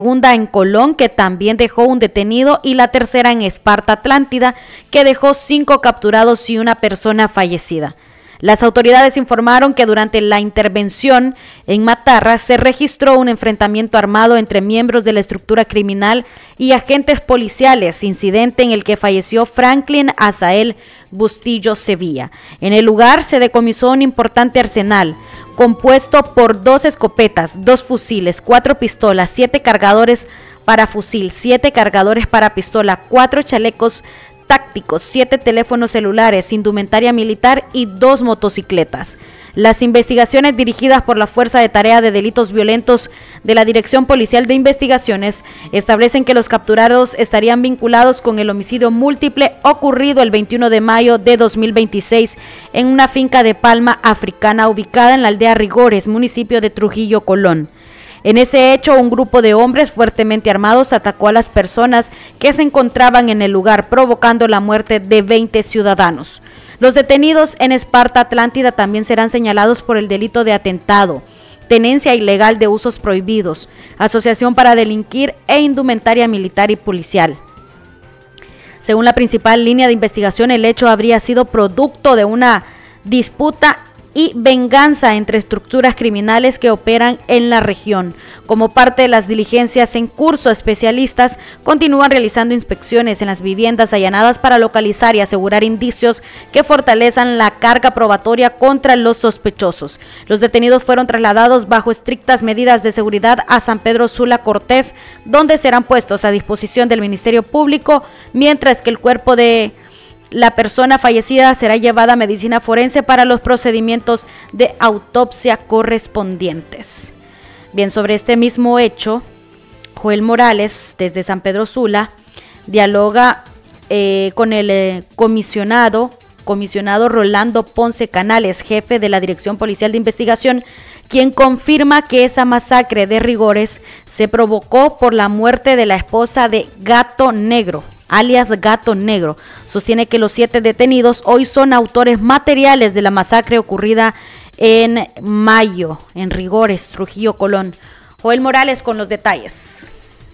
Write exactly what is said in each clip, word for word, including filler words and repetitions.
segunda en Colón, que también dejó un detenido, y la tercera en Esparta Atlántida, que dejó cinco capturados y una persona fallecida. Las autoridades informaron que durante la intervención en Matarra se registró un enfrentamiento armado entre miembros de la estructura criminal y agentes policiales, incidente en el que falleció Franklin Azael Bustillo Sevilla. En el lugar se decomisó un importante arsenal compuesto por dos escopetas, dos fusiles, cuatro pistolas, siete cargadores para fusil, siete cargadores para pistola, cuatro chalecos tácticos, siete teléfonos celulares, indumentaria militar y dos motocicletas. Las investigaciones dirigidas por la Fuerza de Tarea de Delitos Violentos de la Dirección Policial de Investigaciones establecen que los capturados estarían vinculados con el homicidio múltiple ocurrido el veintiuno de mayo de dos mil veintiséis en una finca de palma africana ubicada en la aldea Rigores, municipio de Trujillo, Colón. En ese hecho, un grupo de hombres fuertemente armados atacó a las personas que se encontraban en el lugar, provocando la muerte de veinte ciudadanos. Los detenidos en Esparta Atlántida también serán señalados por el delito de atentado, tenencia ilegal de usos prohibidos, asociación para delinquir e indumentaria militar y policial. Según la principal línea de investigación, el hecho habría sido producto de una disputa y venganza entre estructuras criminales que operan en la región. Como parte de las diligencias en curso, especialistas continúan realizando inspecciones en las viviendas allanadas para localizar y asegurar indicios que fortalezcan la carga probatoria contra los sospechosos. Los detenidos fueron trasladados bajo estrictas medidas de seguridad a San Pedro Sula Cortés, donde serán puestos a disposición del Ministerio Público, mientras que el cuerpo de la persona fallecida será llevada a medicina forense para los procedimientos de autopsia correspondientes. Bien, sobre este mismo hecho, Joel Morales, desde San Pedro Sula, dialoga eh, con el eh, comisionado, comisionado Rolando Ponce Canales, jefe de la Dirección Policial de Investigación, quien confirma que esa masacre de Rigores se provocó por la muerte de la esposa de Gato Negro, alias Gato Negro. Sostiene que los siete detenidos hoy son autores materiales de la masacre ocurrida en mayo, en Rigores, Trujillo, Colón. Joel Morales con los detalles.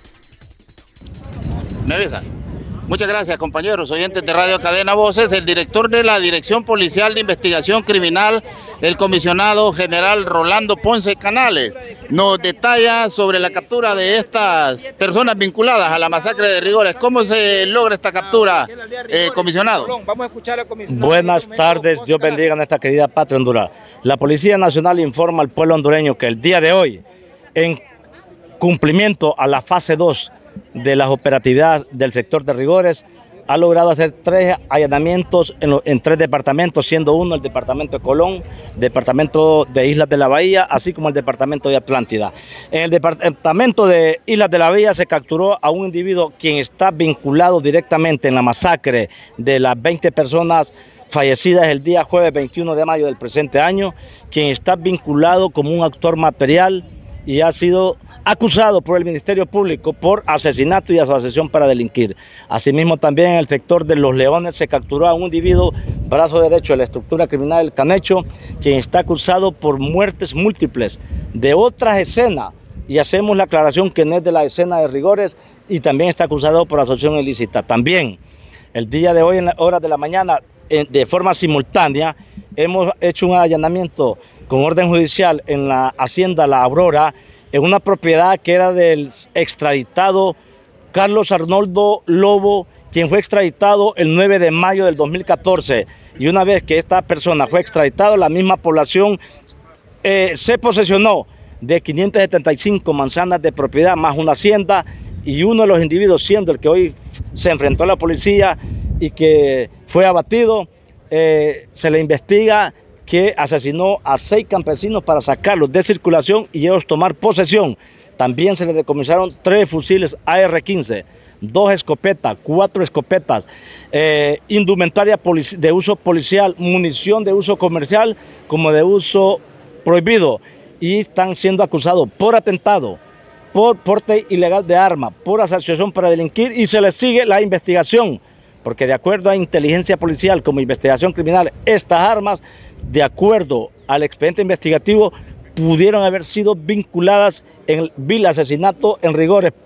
¿Me avisan? Muchas gracias, compañeros, oyentes de Radio Cadena Voces. El director de la Dirección Policial de Investigación Criminal, el comisionado general Rolando Ponce Canales, nos detalla sobre la captura de estas personas vinculadas a la masacre de Rigores. ¿Cómo se logra esta captura, eh, comisionado? Buenas tardes, Dios bendiga a nuestra querida patria hondureña. La Policía Nacional informa al pueblo hondureño que el día de hoy, en cumplimiento a la fase dos de las operatividades del sector de Rigores, ha logrado hacer tres allanamientos en, lo, en tres departamentos, siendo uno el departamento de Colón, departamento de Islas de la Bahía, así como el departamento de Atlántida. En el departamento de Islas de la Bahía se capturó a un individuo quien está vinculado directamente en la masacre de las veinte personas fallecidas el día jueves veintiuno de mayo del presente año, quien está vinculado como un actor material y ha sido acusado por el Ministerio Público por asesinato y asociación para delinquir. Asimismo, también en el sector de Los Leones se capturó a un individuo, brazo derecho de la estructura criminal del Canecho, quien está acusado por muertes múltiples de otras escenas, y hacemos la aclaración que no es de la escena de Rigores, y también está acusado por asociación ilícita. También, el día de hoy, en las horas de la mañana, de forma simultánea, hemos hecho un allanamiento con orden judicial en la hacienda La Aurora, en una propiedad que era del extraditado Carlos Arnoldo Lobo, quien fue extraditado el nueve de mayo del dos mil catorce. Y una vez que esta persona fue extraditado, la misma población eh, se posesionó de quinientas setenta y cinco manzanas de propiedad, más una hacienda, y uno de los individuos, siendo el que hoy se enfrentó a la policía y que fue abatido, eh, se le investiga que asesinó a seis campesinos para sacarlos de circulación y ellos tomar posesión. También se le decomisaron tres fusiles A R quince, dos escopetas, cuatro escopetas, eh, indumentaria de uso policial, munición de uso comercial como de uso prohibido, y están siendo acusados por atentado, por porte ilegal de arma, por asociación para delinquir, y se les sigue la investigación, porque de acuerdo a inteligencia policial como investigación criminal, estas armas, de acuerdo al expediente investigativo, pudieron haber sido vinculadas en el vil asesinato en rigores